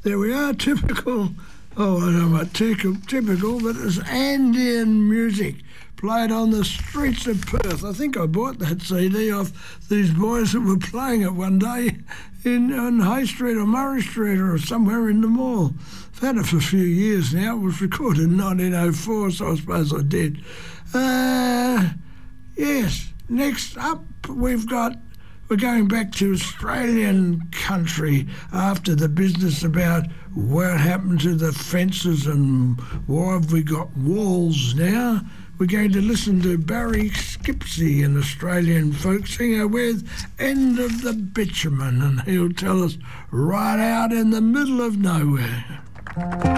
There we are, typical, oh, I don't know about typical, but it's Andean music played on the streets of Perth. I think I bought that CD off these boys that were playing it one day on Hay Street or Murray Street or somewhere in the mall. I've had it for a few years now. It was recorded in 1904, so I suppose I did. Yes, next up we're going back to Australian country after the business about what happened to the fences and why have we got walls now. We're going to listen to Barry Skipsey, an Australian folk singer, with End of the Bitumen, and he'll tell us right out in the middle of nowhere.